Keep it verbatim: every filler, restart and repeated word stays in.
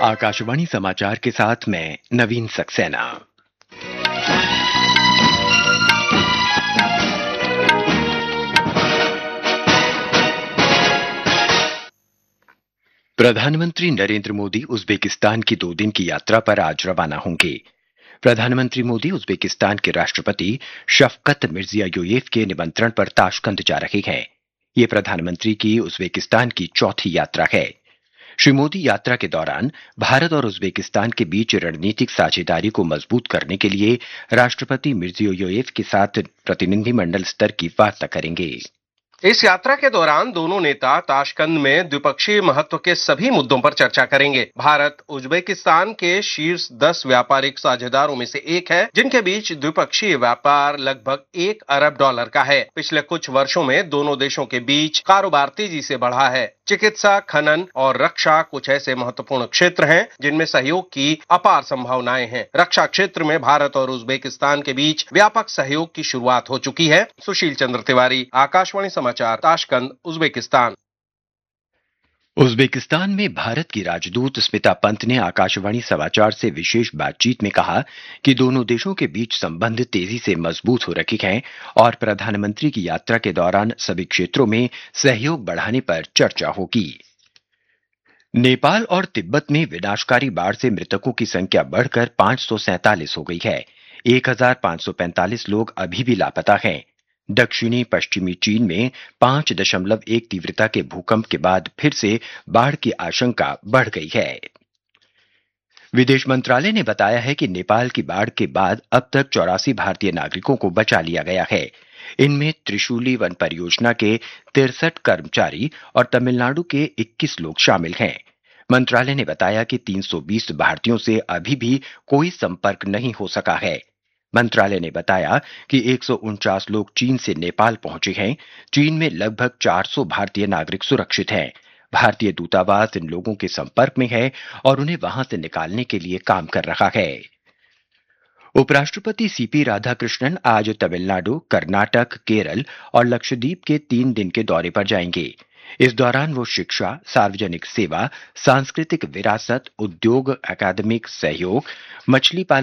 आकाशवाणी समाचार के साथ मैं नवीन सक्सेना। प्रधानमंत्री नरेंद्र मोदी उज्बेकिस्तान की दो दिन की यात्रा पर आज रवाना होंगे। प्रधानमंत्री मोदी उज्बेकिस्तान के राष्ट्रपति शफकत मिर्जियोयेव के निमंत्रण पर ताशकंद जा रहे हैं। ये प्रधानमंत्री की उज्बेकिस्तान की चौथी यात्रा है। श्री मोदी यात्रा के दौरान भारत और उज्बेकिस्तान के बीच रणनीतिक साझेदारी को मजबूत करने के लिए राष्ट्रपति मिर्जियोयेव के साथ प्रतिनिधिमंडल स्तर की वार्ता करेंगे। इस यात्रा के दौरान दोनों नेता ताशकंद में द्विपक्षीय महत्व के सभी मुद्दों पर चर्चा करेंगे। भारत उज्बेकिस्तान के शीर्ष दस व्यापारिक साझेदारों में से एक है, जिनके बीच द्विपक्षीय व्यापार लगभग एक अरब डॉलर का है। पिछले कुछ वर्षों में दोनों देशों के बीच कारोबार तेजी से बढ़ा है। चिकित्सा, खनन और रक्षा कुछ ऐसे महत्वपूर्ण क्षेत्र हैं जिनमें सहयोग की अपार संभावनाएं हैं। रक्षा क्षेत्र में भारत और उज्बेकिस्तान के बीच व्यापक सहयोग की शुरुआत हो चुकी है। सुशील चंद्र तिवारी, आकाशवाणी समाचार, ताशकंद, उज्बेकिस्तान। उज्बेकिस्तान में भारत की राजदूत स्मिता पंत ने आकाशवाणी समाचार से विशेष बातचीत में कहा कि दोनों देशों के बीच संबंध तेजी से मजबूत हो रखे हैं और प्रधानमंत्री की यात्रा के दौरान सभी क्षेत्रों में सहयोग बढ़ाने पर चर्चा होगी। नेपाल और तिब्बत में विनाशकारी बाढ़ से मृतकों की संख्या बढ़कर पांच सौ सैंतालीस हो गई है। एक हजार पांच सौ पैंतालीस लोग अभी भी लापता हैं। दक्षिणी पश्चिमी चीन में पांच दशमलव एक तीव्रता के भूकंप के बाद फिर से बाढ़ की आशंका बढ़ गई है। विदेश मंत्रालय ने बताया है कि नेपाल की बाढ़ के बाद अब तक चौरासी भारतीय नागरिकों को बचा लिया गया है। इनमें त्रिशूली वन परियोजना के तिरसठ कर्मचारी और तमिलनाडु के इक्कीस लोग शामिल हैं। मंत्रालय ने बताया कि तीन सौ बीस भारतीयों से अभी भी कोई संपर्क नहीं हो सका है। मंत्रालय ने बताया कि एक सौ उनचास लोग चीन से नेपाल पहुंचे हैं। चीन में लगभग चार सौ भारतीय नागरिक सुरक्षित हैं। भारतीय दूतावास इन लोगों के संपर्क में है और उन्हें वहां से निकालने के लिए काम कर रहा है। उपराष्ट्रपति सीपी राधाकृष्णन आज तमिलनाडु, कर्नाटक, केरल और लक्षद्वीप के तीन दिन के दौरे पर जाएंगे। इस दौरान वो शिक्षा, सार्वजनिक सेवा, सांस्कृतिक विरासत, उद्योग, अकादमिक सहयोग, मछली पालन